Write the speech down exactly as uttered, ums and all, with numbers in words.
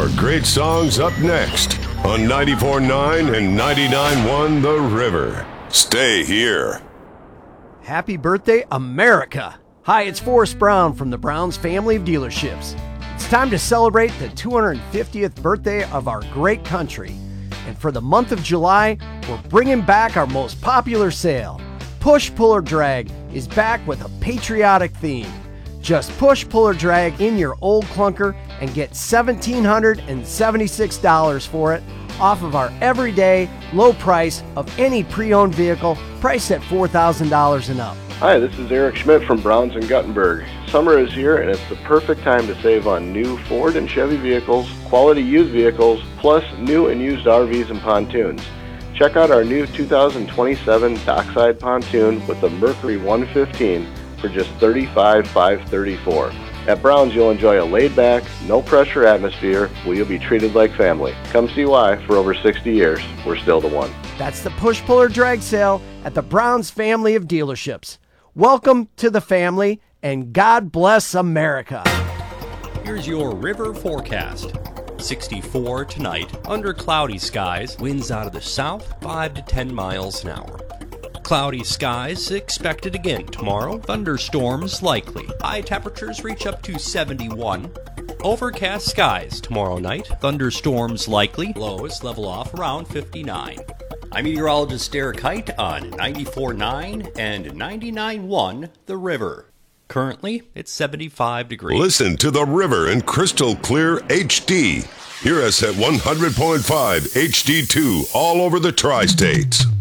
more great songs up next on ninety-four point nine and ninety-nine point one The River. Stay here. Happy birthday, America! Hi, it's Forrest Brown from the Browns family of dealerships. It's time to celebrate the two hundred fiftieth birthday of our great country. And for the month of July, we're bringing back our most popular sale. Push, Pull, or Drag is back with a patriotic theme. Just push, pull, or drag in your old clunker and get one thousand seven hundred seventy-six dollars for it off of our everyday low price of any pre-owned vehicle priced at four thousand dollars and up. Hi, this is Eric Schmidt from Browns in Guttenberg. Summer is here and it's the perfect time to save on new Ford and Chevy vehicles, quality used vehicles, plus new and used R Vs and pontoons. Check out our new two thousand twenty-seven Dockside pontoon with the Mercury one fifteen for just thirty-five thousand five hundred thirty-four dollars. At Browns, you'll enjoy a laid-back, no-pressure atmosphere where you'll be treated like family. Come see why. For over sixty years, we're still the one. That's the Push, Pull, or Drag sale at the Browns family of dealerships. Welcome to the family, and God bless America. Here's your river forecast. sixty-four tonight, under cloudy skies, winds out of the south, five to ten miles an hour. Cloudy skies expected again tomorrow, thunderstorms likely. High temperatures reach up to seventy-one. Overcast skies tomorrow night, thunderstorms likely, lows level off around fifty-nine. I'm meteorologist Derek Height on ninety-four point nine and ninety-nine point one The River. Currently, it's seventy-five degrees. Listen to The River in crystal clear H D. Hear us at one hundred point five H D two all over the tri-states.